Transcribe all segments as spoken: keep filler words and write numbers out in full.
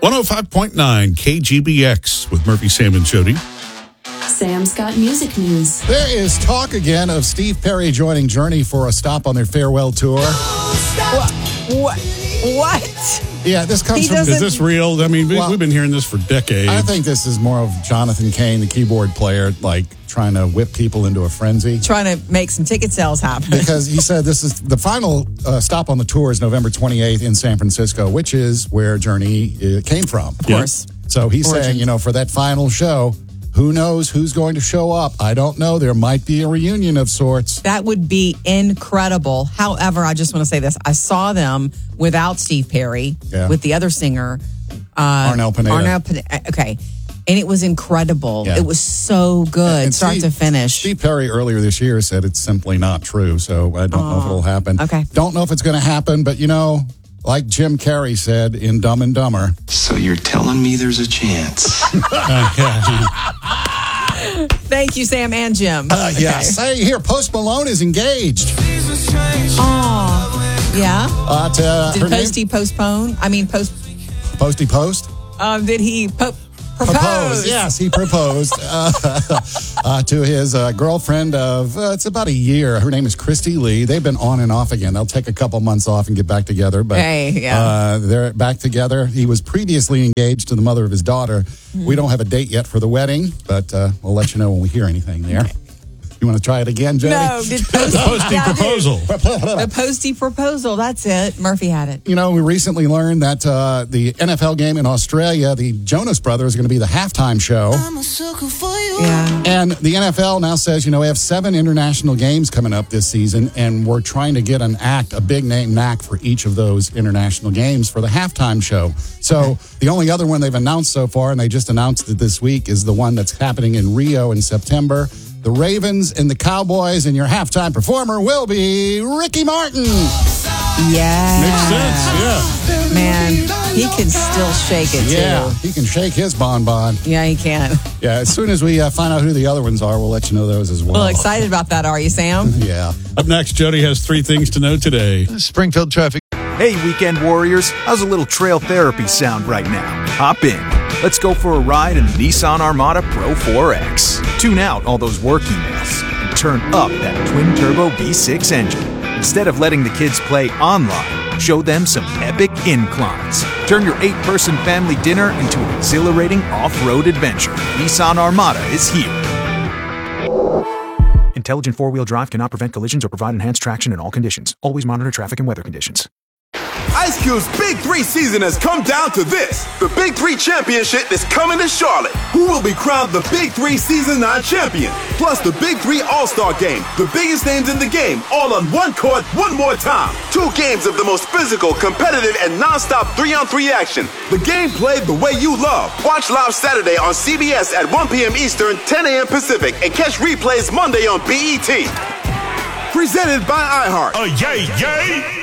one oh five point nine K G B X with Murphy, Sam, and Jody. Sam's got music news. There is talk again of Steve Perry joining Journey for a stop on their farewell tour. What? What? What? Yeah, this comes He from... doesn't- Is this real? I mean, we, Well, we've been hearing this for decades. I think this is more of Jonathan Cain, the keyboard player, like trying to whip people into a frenzy. Trying to make some ticket sales happen. Because he said this is the final uh, stop on the tour is November twenty-eighth in San Francisco, which is where Journey uh, came from. Of course. So he's Origins. saying, you know, for that final show, who knows who's going to show up? I don't know. There might be a reunion of sorts. That would be incredible. However, I just want to say this. I saw them without Steve Perry, Yeah. with the other singer. Uh, Arnel Pineda. Arnel Pineda. Okay. And it was incredible. Yeah. It was so good, And start Steve- to finish. Steve Perry earlier this year said it's simply not true, so I don't know if it'll happen. okay. Don't know if it's going to happen, but you know, like Jim Carrey said in Dumb and Dumber. So you're telling me there's a chance? Thank you, Sam and Jim. Uh, yes. Hey, here, Post Malone is engaged. Oh, yeah. Uh, to, uh, Did her name- Posty postpone? I mean, post. Posty Post? Um, did he po- propose? Proposed. Yes, he proposed uh, uh, to his uh, girlfriend of, uh, it's about a year. Her name is Christy Lee. They've been on and off again. They'll take a couple months off and get back together. But Hey, yeah. uh, they're back together. He was previously engaged to the mother of his daughter. Mm-hmm. We don't have a date yet for the wedding, but uh, we'll let you know when we hear anything there. You want to try it again, Jody? No, did Posty, Posty yeah, dude. proposal. The Posty proposal. That's it. Murphy had it. You know, we recently learned that uh, the N F L game in Australia, the Jonas Brothers, are going to be the halftime show. Yeah. And the N F L now says, you know, we have seven international games coming up this season, and we're trying to get an act, a big name act for each of those international games for the halftime show. So the only other one they've announced so far, and they just announced it this week, is the one that's happening in Rio in September. The Ravens and the Cowboys, and your halftime performer will be Ricky Martin. Yeah. Makes sense, yeah. Man, he can still shake it, too. Yeah, he can shake his bonbon. Yeah, he can. Yeah, as soon as we uh, find out who the other ones are, we'll let you know those as well. Well, excited about that, are you, Sam? Yeah. Up next, Jody has three things to know today. Springfield traffic. Hey, weekend warriors, how's a little trail therapy sound right now? Hop in. Let's go for a ride in the Nissan Armada Pro four X. Tune out all those work emails and turn up that twin-turbo V six engine. Instead of letting the kids play online, show them some epic inclines. Turn your eight-person family dinner into an exhilarating off-road adventure. Nissan Armada is here. Intelligent four-wheel drive cannot prevent collisions or provide enhanced traction in all conditions. Always monitor traffic and weather conditions. Ice Cube's Big Three season has come down to this. The Big Three Championship is coming to Charlotte. Who will be crowned the Big Three Season nine champion? Plus the Big Three All-Star Game. The biggest names in the game, all on one court, one more time. Two games of the most physical, competitive, and non-stop three-on-three action. The game played the way you love. Watch live Saturday on C B S at one p.m. Eastern, ten a.m. Pacific, and catch replays Monday on B E T. Presented by iHeart. Oh, yay, yay!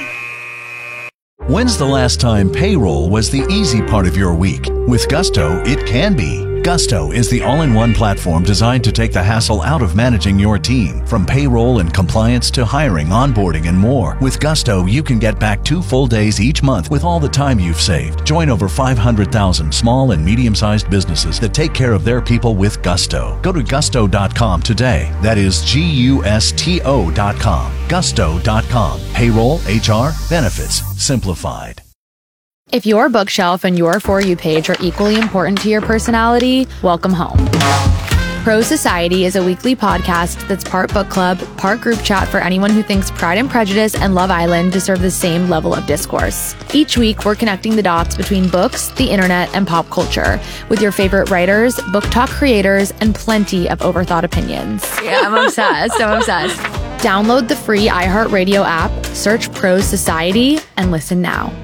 When's the last time payroll was the easy part of your week? With Gusto, it can be. Gusto is the all-in-one platform designed to take the hassle out of managing your team. From payroll and compliance to hiring, onboarding, and more. With Gusto, you can get back two full days each month with all the time you've saved. Join over five hundred thousand small and medium-sized businesses that take care of their people with Gusto. Go to gusto dot com today. That is G U S T O dot com. gusto dot com. Payroll, H R, benefits, simplified. If your bookshelf and your For You page are equally important to your personality, welcome home. Pro Society is a weekly podcast that's part book club, part group chat for anyone who thinks Pride and Prejudice and Love Island deserve the same level of discourse. Each week, we're connecting the dots between books, the internet, and pop culture with your favorite writers, book talk creators, and plenty of overthought opinions. Yeah, I'm obsessed. I'm obsessed. Download the free iHeartRadio app, search Pro Society, and listen now.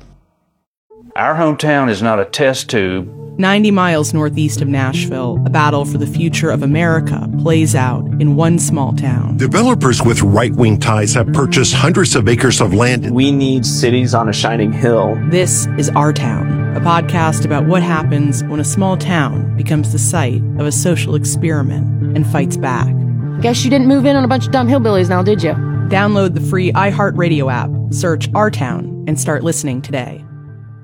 Our hometown is not a test tube. ninety miles northeast of Nashville, a battle for the future of America plays out in one small town. Developers with right-wing ties have purchased hundreds of acres of land. We need cities on a shining hill. This is Our Town, a podcast about what happens when a small town becomes the site of a social experiment and fights back. Guess you didn't move in on a bunch of dumb hillbillies now, did you? Download the free iHeartRadio app, search Our Town, and start listening today.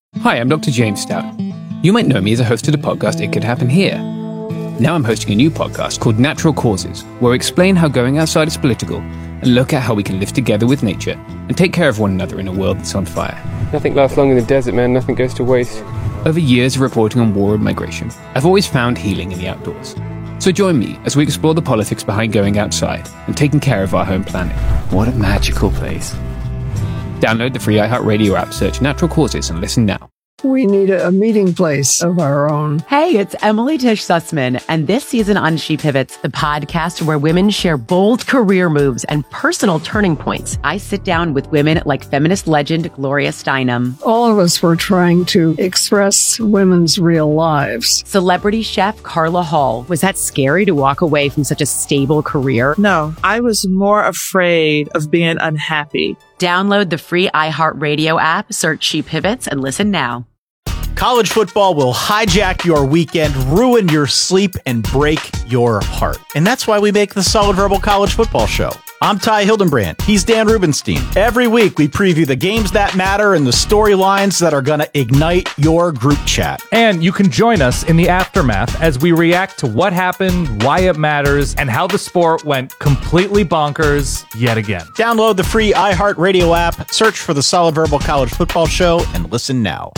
Hi, I'm Doctor James Stout. You might know me as a host of the podcast It Could Happen Here. Now I'm hosting a new podcast called Natural Causes, where I explain how going outside is political and look at how we can live together with nature and take care of one another in a world that's on fire. Nothing lasts long in the desert, man. Nothing goes to waste. Over years of reporting on war and migration, I've always found healing in the outdoors. So join me as we explore the politics behind going outside and taking care of our home planet. What a magical place. Download the free iHeartRadio app, search Natural Causes, and listen now. We need a meeting place of our own. Hey, it's Emily Tish Sussman, and this season on She Pivots, the podcast where women share bold career moves and personal turning points. I sit down with women like feminist legend Gloria Steinem. All of us were trying to express women's real lives. Celebrity chef Carla Hall. Was that scary to walk away from such a stable career? No, I was more afraid of being unhappy. Download the free iHeartRadio app, search She Pivots, and listen now. College football will hijack your weekend, ruin your sleep, and break your heart. And that's why we make the Solid Verbal College Football Show. I'm Ty Hildenbrand. He's Dan Rubenstein. Every week, we preview the games that matter and the storylines that are going to ignite your group chat. And you can join us in the aftermath as we react to what happened, why it matters, and how the sport went completely bonkers yet again. Download the free iHeartRadio app, search for the Solid Verbal College Football Show, and listen now.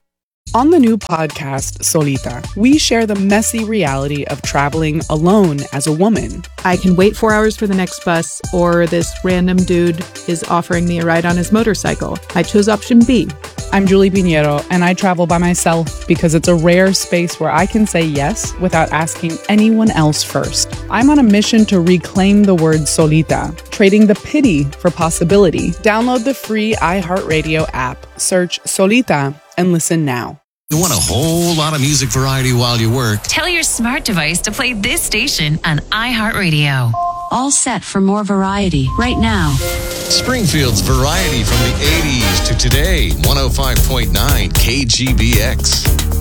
On the new podcast, Solita, we share the messy reality of traveling alone as a woman. I can wait four hours for the next bus, or this random dude is offering me a ride on his motorcycle. I chose option B. I'm Julie Pinheiro, and I travel by myself because it's a rare space where I can say yes without asking anyone else first. I'm on a mission to reclaim the word solita, trading the pity for possibility. Download the free iHeartRadio app, search Solita, and listen now. You want a whole lot of music variety while you work? Tell your smart device to play this station on iHeartRadio. All set for more variety right now. Springfield's variety from the eighties to today, one oh five point nine K G B X.